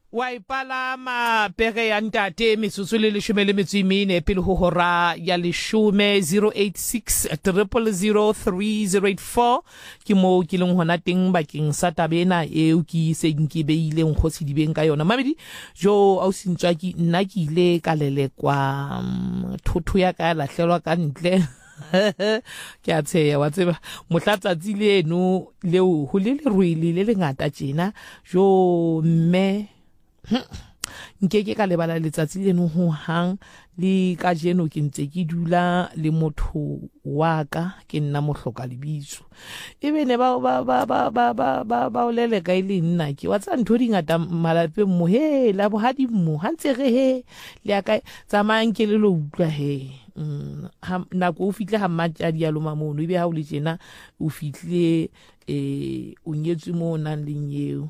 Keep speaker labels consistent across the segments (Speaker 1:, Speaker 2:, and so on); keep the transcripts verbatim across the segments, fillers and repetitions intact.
Speaker 1: wa ipalama pere ya ntate metsotso le leshome le metso e mene pele ho hora ya leshome. Zero eight six triple zero three zero eight four ke mo ke leng hona teng bakeng sa tabena eo ke se ke beile nkgotsi dibeng ka yona. Mamedi jo au sintswa ki nna ke ile ka lelekwa thotho ya ka lahlelwa ka ntle ke a tsheya wa tseba mohlatsatsi leno leo ho le le rwele le le ngata tjena jo mme nkeke ka lebala letsatsi leno ho hang le ka jeno ke ntse ke dula le motho wa ka ke nna mohloka lebitso ebe ne ba ba ba ba ba ba ba ba o lele ka ile nna ke wa tsa ntho dingata malape mo he la bo hadi mo ha ntse re he le ya ka tsamayang ke le lo utlwa he ha na go fitle ha matjadi ya lo mamono ebe ha o le tjena o fitle eh o nyetswe mo nang le nyeo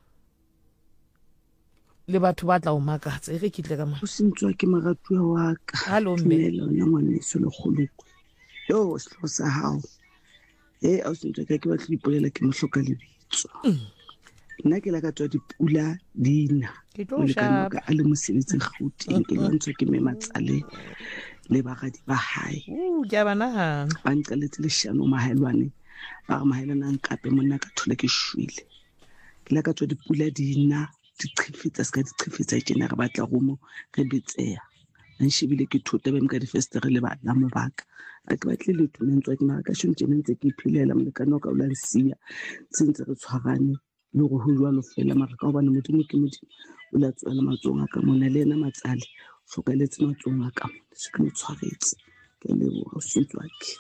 Speaker 1: le batho ba tla o makatsa e re kitle ka
Speaker 2: o sentswa ke maratuwa wa ka
Speaker 1: hallo mme
Speaker 2: lona ngwaneso le kgoloko yo selo sa hao eh a o sentswa ke ba tlipolela ke mohloka lebitso nna ke la ka tswa dipula dina
Speaker 1: ke tlo
Speaker 2: sha ka a le mosebetsi Gauteng ke lwantsha ke me matsale le bagadi ba hae
Speaker 1: o ke bana ha
Speaker 2: ba nqaletse le shano mahaelwane ba re mahaelana nkape monna ka thola ke shwile ke la ka tswa dipula dina dichifitsa ska dichifitsa tjena re batla go mo re betseya a nshebile ke thota ba mka di festere le bana mo baka a ke batle le tunentswa ke mara ka shone tjena ntse ke iphilela molekano ka o lansia tsentse re tshwarane le go ho jwa lo fela mara ka hobane modimo ke modimo o la tswela matsong a ka mona le ena matsale hlokaletse matsong a ka mona se ke mo tshwaretse ke le bo o sentswa ke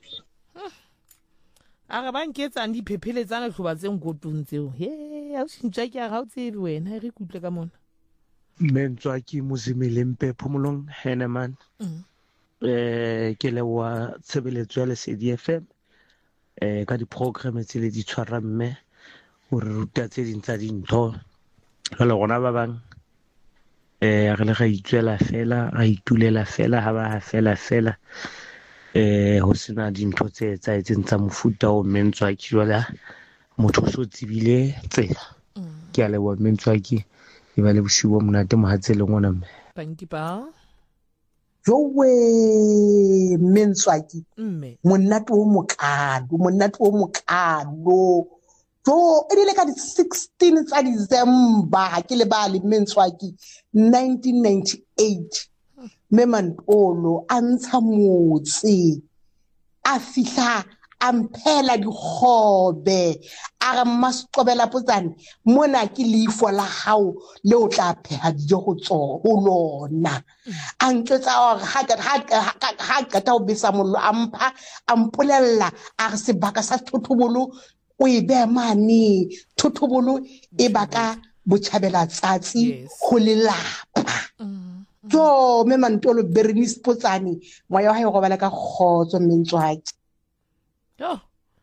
Speaker 1: a ga ba nketsang diphepheletsana hloba tseng gotong tseo he a o sintja ke a ga o tsebe wena re kutle ka mona
Speaker 3: mentswa ke Mozimelempe Phomolong Henneman eh ke le wa tshebeletso ya Lesedi F M eh ka di programme tse le di tshwara mme o re ruta tse ding tsa dintho le gona ba bang eh re le ga itswela fela ga itulela fela ha ba fela fela eh ho sena dintho tse tsa etseng tsa mofuta o mentswa ke jwala motho so tsibile tsela ke a le wa mentswa ke e ba le bosibo monate mohatse le ngwana mme
Speaker 1: thank you pa
Speaker 4: jowe mentswaki
Speaker 1: mme
Speaker 4: monate o mokado monate o mokado jo edile ka di sixteen tsa December ke le ba le mentswaki nineteen ninety-eight me Mantolo a ntsha motse a fihla a mphela dikgobe a re mmasqobela potsane mona ke leifo la hao le o tla pheha dijo go tso ho lona a ntsetsa hore ha ka ha ka ta o besa mollo a mpha a mpolella a re sebaka sa thothobolo o e be mane thothobolo e baka botjhabela tsatsi ho lelapa jo me Mantolo Bernice Potsane moya wa hae go bala ka khotso mentswaki
Speaker 1: yo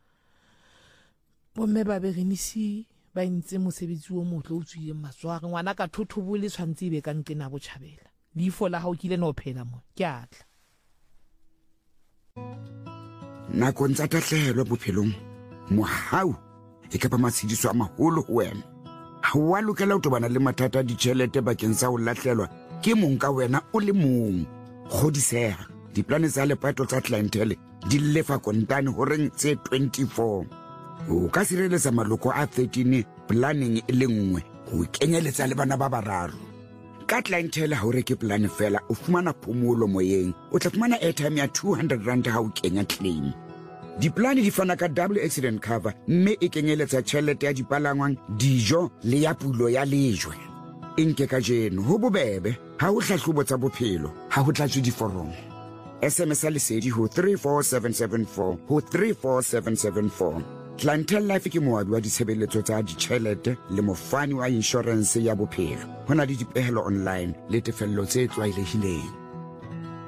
Speaker 1: bo me ba Bernice ba ntse mosebetsi o motlo o tswile matsware ngwana ka thothobo le tshwantse be ka nqena botjhabela leifo la hao kile no phela mo ke atla
Speaker 5: na kontsa tahlehelo bophelong mohau e ka ba matshidiso a maholo ho wena ha wa lokela ho tobana le mathata di tšhelete bakeng sa ho lahlelwa ke mong ka wena o le mong godiseha diplane tsa lepato tsa clientele di lefa kontane ho reng tse twenty-four o ka sireletsa maloko a thirteen planning e le nngwe go kenyeletsa le bana ba bararo ka clientele ha o reke plan fela o fumana phomolo moyeng o tla fumana airtime ya two hundred rand ha o kenya claim diplane di fana ka double accident cover mme e kenyeletsa tšhelete ya dipalangwang dijo le ya pulo ya lejwe inke ka jeno ho bobebe ha o hlahlobo tsa bophelo ha ho tlatswe diforomo S M S Lesedi ho three four seven seven four ho three four seven seven four Clientele Life ke moabi wa ditshebeletso tsa ditjhelete le mofani wa insurance ya bophelo hona le dipehelo online le tefello tse tlwaelehileng